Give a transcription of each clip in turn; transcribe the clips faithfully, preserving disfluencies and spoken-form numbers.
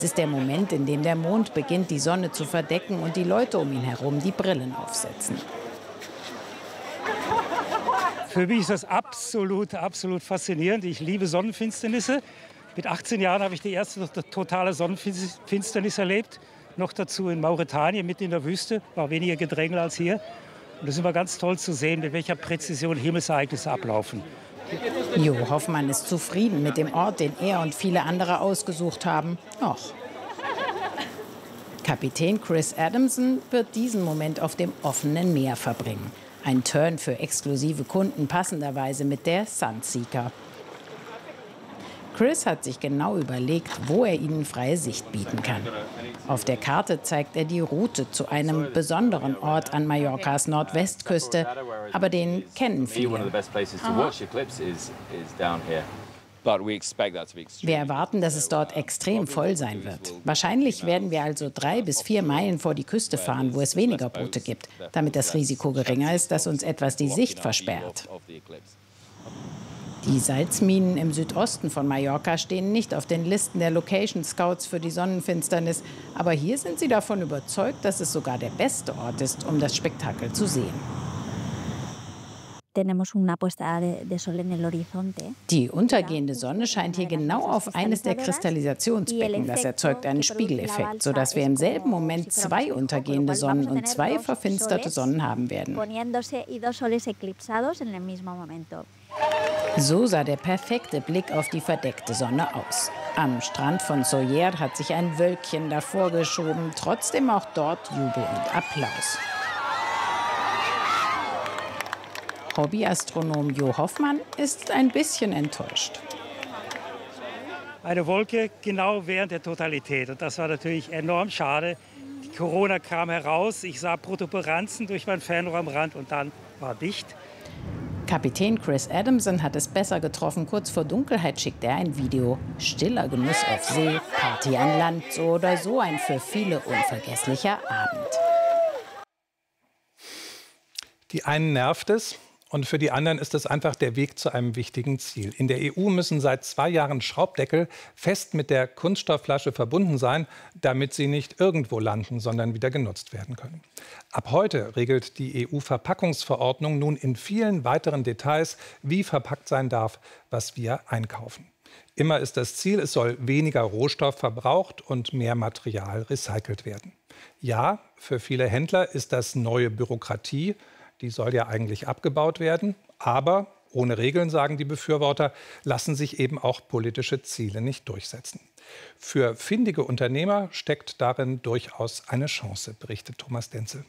Es ist der Moment, in dem der Mond beginnt, die Sonne zu verdecken und die Leute um ihn herum die Brillen aufsetzen. Für mich ist das absolut, absolut faszinierend. Ich liebe Sonnenfinsternisse. Mit achtzehn Jahren habe ich die erste totale Sonnenfinsternis erlebt. Noch dazu in Mauretanien, mitten in der Wüste. War weniger Gedrängel als hier. Und es ist immer ganz toll zu sehen, mit welcher Präzision Himmelsereignisse ablaufen. Jo Hoffmann ist zufrieden mit dem Ort, den er und viele andere ausgesucht haben. Och. Kapitän Chris Adamson wird diesen Moment auf dem offenen Meer verbringen. Ein Turn für exklusive Kunden, passenderweise mit der Sunseeker. Chris hat sich genau überlegt, wo er ihnen freie Sicht bieten kann. Auf der Karte zeigt er die Route zu einem besonderen Ort an Mallorcas Nordwestküste, aber den kennen viele. Wir erwarten, dass es dort extrem voll sein wird. Wahrscheinlich werden wir also drei bis vier Meilen vor die Küste fahren, wo es weniger Boote gibt, damit das Risiko geringer ist, dass uns etwas die Sicht versperrt. Die Salzminen im Südosten von Mallorca stehen nicht auf den Listen der Location Scouts für die Sonnenfinsternis. Aber hier sind sie davon überzeugt, dass es sogar der beste Ort ist, um das Spektakel zu sehen. Die untergehende Sonne scheint hier genau auf eines der Kristallisationsbecken. Das erzeugt einen Spiegeleffekt, sodass wir im selben Moment zwei untergehende Sonnen und zwei verfinsterte Sonnen haben werden. So sah der perfekte Blick auf die verdeckte Sonne aus. Am Strand von Sóller hat sich ein Wölkchen davor geschoben, trotzdem auch dort Jubel und Applaus. Hobbyastronom Jo Hoffmann ist ein bisschen enttäuscht. Eine Wolke genau während der Totalität. Und das war natürlich enorm schade. Die Corona kam heraus, ich sah Protuberanzen durch mein Fernrohr am Rand und dann war dicht. Kapitän Chris Adamson hat es besser getroffen. Kurz vor Dunkelheit schickt er ein Video. Stiller Genuss auf See, Party an Land, so oder so ein für viele unvergesslicher Abend. Die einen nervt es. Und für die anderen ist es einfach der Weg zu einem wichtigen Ziel. In der E U müssen seit zwei Jahren Schraubdeckel fest mit der Kunststoffflasche verbunden sein, damit sie nicht irgendwo landen, sondern wieder genutzt werden können. Ab heute regelt die E U-Verpackungsverordnung nun in vielen weiteren Details, wie verpackt sein darf, was wir einkaufen. Immer ist das Ziel, es soll weniger Rohstoff verbraucht und mehr Material recycelt werden. Ja, für viele Händler ist das neue Bürokratie. Die soll ja eigentlich abgebaut werden. Aber ohne Regeln, sagen die Befürworter, lassen sich eben auch politische Ziele nicht durchsetzen. Für findige Unternehmer steckt darin durchaus eine Chance, berichtet Thomas Denzel.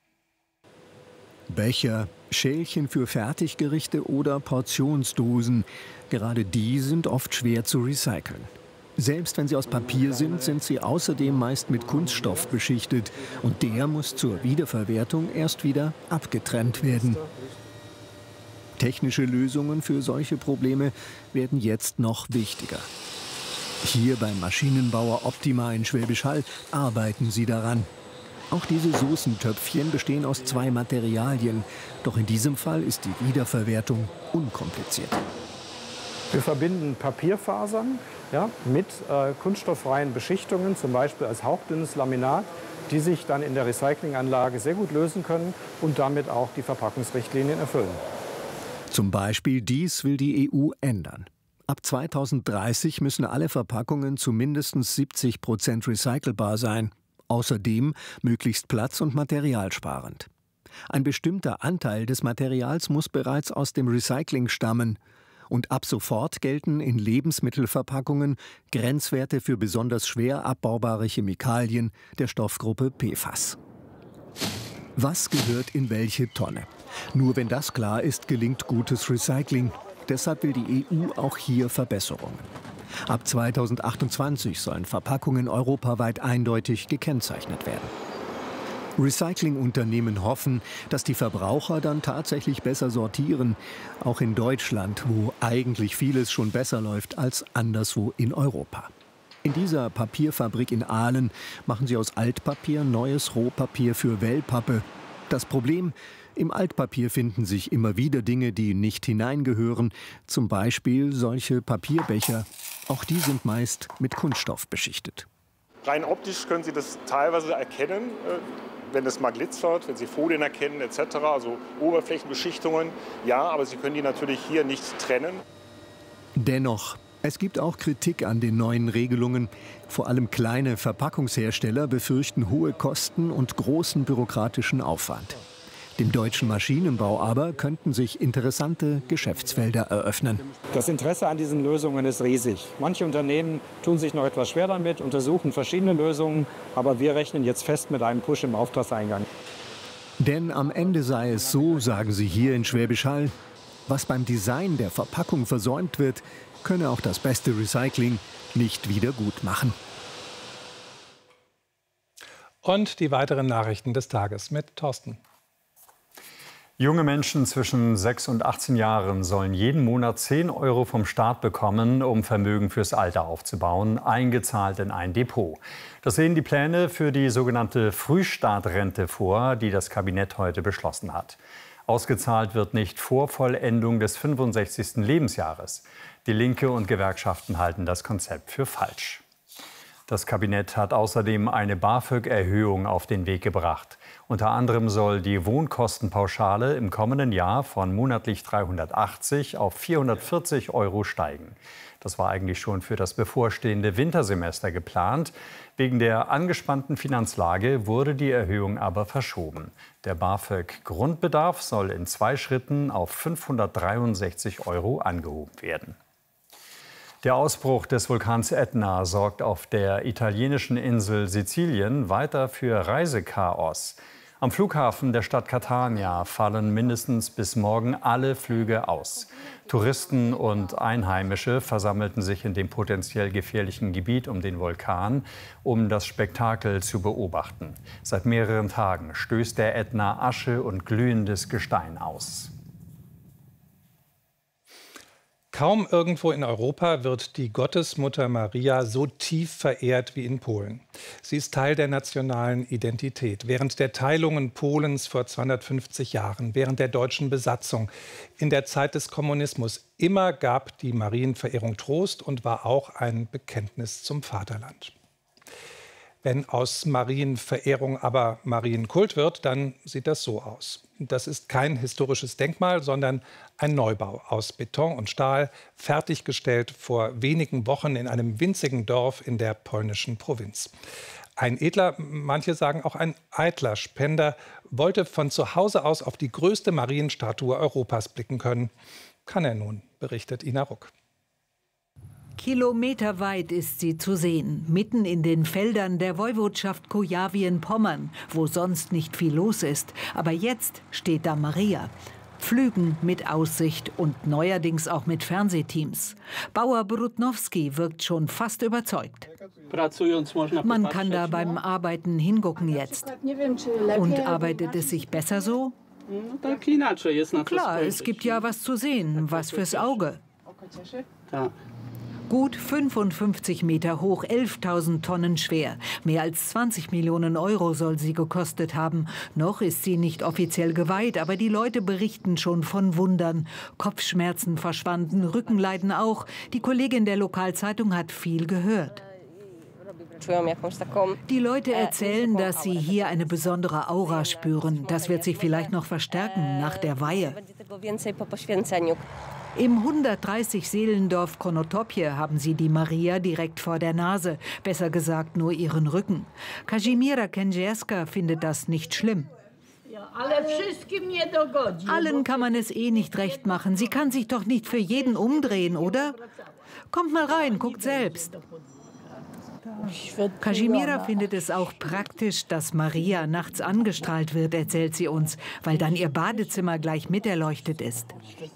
Becher, Schälchen für Fertiggerichte oder Portionsdosen. Gerade die sind oft schwer zu recyceln. Selbst wenn sie aus Papier sind, sind sie außerdem meist mit Kunststoff beschichtet. Und der muss zur Wiederverwertung erst wieder abgetrennt werden. Technische Lösungen für solche Probleme werden jetzt noch wichtiger. Hier beim Maschinenbauer Optima in Schwäbisch Hall arbeiten sie daran. Auch diese Soßentöpfchen bestehen aus zwei Materialien. Doch in diesem Fall ist die Wiederverwertung unkompliziert. Wir verbinden Papierfasern ja, mit äh, kunststofffreien Beschichtungen, zum Beispiel als hauchdünnes Laminat, die sich dann in der Recyclinganlage sehr gut lösen können und damit auch die Verpackungsrichtlinien erfüllen. Zum Beispiel dies will die E U ändern. Ab zweitausenddreißig müssen alle Verpackungen zu mindestens siebzig Prozent recycelbar sein. Außerdem möglichst platz- und materialsparend. Ein bestimmter Anteil des Materials muss bereits aus dem Recycling stammen. Und ab sofort gelten in Lebensmittelverpackungen Grenzwerte für besonders schwer abbaubare Chemikalien der Stoffgruppe P F A S. Was gehört in welche Tonne? Nur wenn das klar ist, gelingt gutes Recycling. Deshalb will die E U auch hier Verbesserungen. Ab zweitausendachtundzwanzig sollen Verpackungen europaweit eindeutig gekennzeichnet werden. Recyclingunternehmen hoffen, dass die Verbraucher dann tatsächlich besser sortieren, auch in Deutschland, wo eigentlich vieles schon besser läuft als anderswo in Europa. In dieser Papierfabrik in Aalen machen sie aus Altpapier neues Rohpapier für Wellpappe. Das Problem: Im Altpapier finden sich immer wieder Dinge, die nicht hineingehören, zum Beispiel solche Papierbecher. Auch die sind meist mit Kunststoff beschichtet. Rein optisch können Sie das teilweise erkennen, wenn es mal glitzert, wenn Sie Folien erkennen et cetera, also Oberflächenbeschichtungen. Ja, aber Sie können die natürlich hier nicht trennen. Dennoch, es gibt auch Kritik an den neuen Regelungen. Vor allem kleine Verpackungshersteller befürchten hohe Kosten und großen bürokratischen Aufwand. Dem deutschen Maschinenbau aber könnten sich interessante Geschäftsfelder eröffnen. Das Interesse an diesen Lösungen ist riesig. Manche Unternehmen tun sich noch etwas schwer damit, untersuchen verschiedene Lösungen, aber wir rechnen jetzt fest mit einem Push im Auftragseingang. Denn am Ende sei es so, sagen sie hier in Schwäbisch Hall, was beim Design der Verpackung versäumt wird, könne auch das beste Recycling nicht wieder gut machen. Und die weiteren Nachrichten des Tages mit Thorsten. Junge Menschen zwischen sechs und achtzehn Jahren sollen jeden Monat zehn Euro vom Staat bekommen, um Vermögen fürs Alter aufzubauen, eingezahlt in ein Depot. Das sehen die Pläne für die sogenannte Frühstartrente vor, die das Kabinett heute beschlossen hat. Ausgezahlt wird nicht vor Vollendung des fünfundsechzigsten Lebensjahres. Die Linke und Gewerkschaften halten das Konzept für falsch. Das Kabinett hat außerdem eine BAföG-Erhöhung auf den Weg gebracht. Unter anderem soll die Wohnkostenpauschale im kommenden Jahr von monatlich dreihundertachtzig auf vierhundertvierzig Euro steigen. Das war eigentlich schon für das bevorstehende Wintersemester geplant. Wegen der angespannten Finanzlage wurde die Erhöhung aber verschoben. Der BAföG-Grundbedarf soll in zwei Schritten auf fünfhundertdreiundsechzig Euro angehoben werden. Der Ausbruch des Vulkans Ätna sorgt auf der italienischen Insel Sizilien weiter für Reisechaos. Am Flughafen der Stadt Catania fallen mindestens bis morgen alle Flüge aus. Touristen und Einheimische versammelten sich in dem potenziell gefährlichen Gebiet um den Vulkan, um das Spektakel zu beobachten. Seit mehreren Tagen stößt der Ätna Asche und glühendes Gestein aus. Kaum irgendwo in Europa wird die Gottesmutter Maria so tief verehrt wie in Polen. Sie ist Teil der nationalen Identität. Während der Teilungen Polens vor zweihundertfünfzig Jahren, während der deutschen Besatzung, in der Zeit des Kommunismus, immer gab die Marienverehrung Trost und war auch ein Bekenntnis zum Vaterland. Wenn aus Marienverehrung aber Marienkult wird, dann sieht das so aus. Das ist kein historisches Denkmal, sondern ein Neubau aus Beton und Stahl, fertiggestellt vor wenigen Wochen in einem winzigen Dorf in der polnischen Provinz. Ein edler, manche sagen auch ein eitler Spender, wollte von zu Hause aus auf die größte Marienstatue Europas blicken können. Kann er nun, berichtet Ina Ruck. Kilometerweit ist sie zu sehen, mitten in den Feldern der Woiwodschaft Kujawien-Pommern, wo sonst nicht viel los ist. Aber jetzt steht da Maria. Pflügen mit Aussicht und neuerdings auch mit Fernsehteams. Bauer Brudnowski wirkt schon fast überzeugt. Man kann da beim Arbeiten hingucken jetzt. Und arbeitet es sich besser so? Klar, es gibt ja was zu sehen, was fürs Auge. Gut fünfundfünfzig Meter hoch, elftausend Tonnen schwer. Mehr als zwanzig Millionen Euro soll sie gekostet haben. Noch ist sie nicht offiziell geweiht, aber die Leute berichten schon von Wundern. Kopfschmerzen verschwanden, Rückenleiden auch. Die Kollegin der Lokalzeitung hat viel gehört. Die Leute erzählen, dass sie hier eine besondere Aura spüren. Das wird sich vielleicht noch verstärken nach der Weihe. Im hundertdreißig Seelendorf Konotopje haben sie die Maria direkt vor der Nase, besser gesagt nur ihren Rücken. Kazimierza Kędzierska findet das nicht schlimm. Allen kann man es eh nicht recht machen. Sie kann sich doch nicht für jeden umdrehen, oder? Kommt mal rein, guckt selbst. Kazimierza findet es auch praktisch, dass Maria nachts angestrahlt wird, erzählt sie uns, weil dann ihr Badezimmer gleich miterleuchtet ist.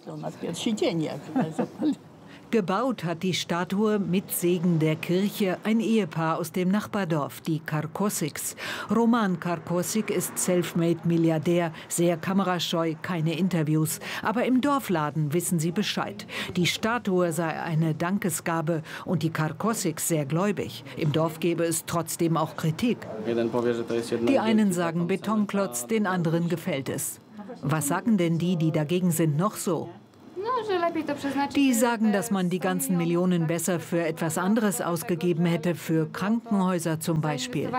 Gebaut hat die Statue mit Segen der Kirche ein Ehepaar aus dem Nachbardorf, die Karkosiks. Roman Karkosik ist Selfmade-Milliardär, sehr kamerascheu, keine Interviews. Aber im Dorfladen wissen sie Bescheid. Die Statue sei eine Dankesgabe und die Karkosiks sehr gläubig. Im Dorf gäbe es trotzdem auch Kritik. Die einen sagen Betonklotz, den anderen gefällt es. Was sagen denn die, die dagegen sind, noch so? Die sagen, dass man die ganzen Millionen besser für etwas anderes ausgegeben hätte, für Krankenhäuser zum Beispiel.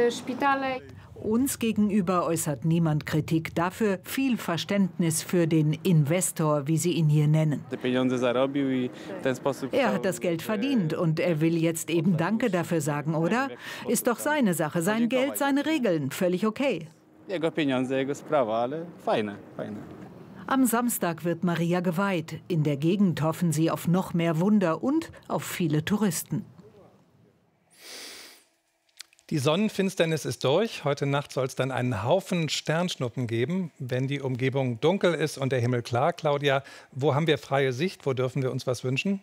Uns gegenüber äußert niemand Kritik, dafür viel Verständnis für den Investor, wie sie ihn hier nennen. Er hat das Geld verdient und er will jetzt eben Danke dafür sagen, oder? Ist doch seine Sache, sein Geld, seine Regeln, völlig okay. Am Samstag wird Maria geweiht. In der Gegend hoffen sie auf noch mehr Wunder und auf viele Touristen. Die Sonnenfinsternis ist durch. Heute Nacht soll es dann einen Haufen Sternschnuppen geben, wenn die Umgebung dunkel ist und der Himmel klar. Claudia, wo haben wir freie Sicht? Wo dürfen wir uns was wünschen?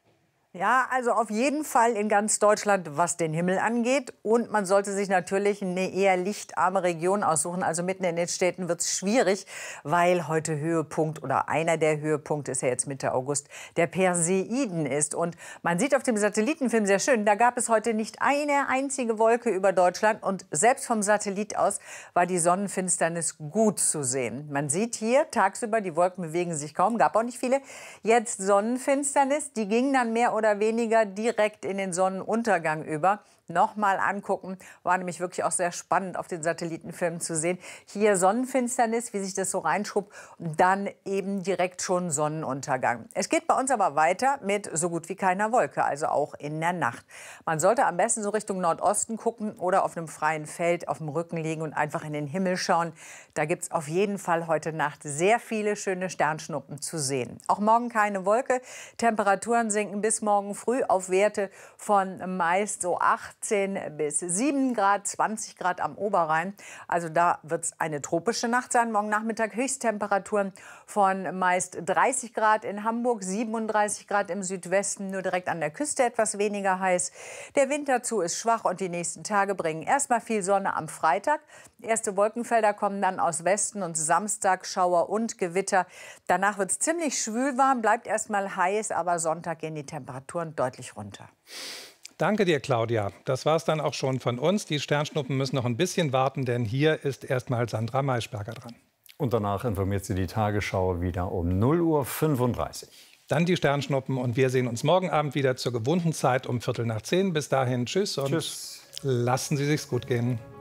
Ja, also auf jeden Fall in ganz Deutschland, was den Himmel angeht. Und man sollte sich natürlich eine eher lichtarme Region aussuchen. Also mitten in den Städten wird es schwierig, weil heute Höhepunkt oder einer der Höhepunkte ist ja jetzt Mitte August, der Perseiden ist. Und man sieht auf dem Satellitenfilm sehr schön, da gab es heute nicht eine einzige Wolke über Deutschland. Und selbst vom Satellit aus war die Sonnenfinsternis gut zu sehen. Man sieht hier tagsüber, die Wolken bewegen sich kaum, gab auch nicht viele. Jetzt Sonnenfinsternis, die ging dann mehr oder oder weniger direkt in den Sonnenuntergang über. Nochmal angucken, war nämlich wirklich auch sehr spannend auf den Satellitenfilmen zu sehen. Hier Sonnenfinsternis, wie sich das so reinschrub, und dann eben direkt schon Sonnenuntergang. Es geht bei uns aber weiter mit so gut wie keiner Wolke, also auch in der Nacht. Man sollte am besten so Richtung Nordosten gucken oder auf einem freien Feld auf dem Rücken liegen und einfach in den Himmel schauen. Da gibt es auf jeden Fall heute Nacht sehr viele schöne Sternschnuppen zu sehen. Auch morgen keine Wolke. Temperaturen sinken bis morgen früh auf Werte von meist so achtzehn bis sieben Grad, zwanzig Grad am Oberrhein. Also da wird es eine tropische Nacht sein. Morgen Nachmittag Höchsttemperaturen von meist dreißig Grad in Hamburg, siebenunddreißig Grad im Südwesten, nur direkt an der Küste etwas weniger heiß. Der Wind dazu ist schwach und die nächsten Tage bringen erstmal viel Sonne am Freitag. Erste Wolkenfelder kommen dann aus Westen und Samstag Schauer und Gewitter. Danach wird es ziemlich schwül warm, bleibt erstmal heiß, aber Sonntag gehen die Temperaturen deutlich runter. Danke dir, Claudia. Das war es dann auch schon von uns. Die Sternschnuppen müssen noch ein bisschen warten, denn hier ist erst mal Sandra Maischberger dran. Und danach informiert sie die Tagesschau wieder um null Uhr fünfunddreißig. Dann die Sternschnuppen und wir sehen uns morgen Abend wieder zur gewohnten Zeit um Viertel nach zehn. Bis dahin, tschüss und tschüss. Lassen Sie sich's gut gehen.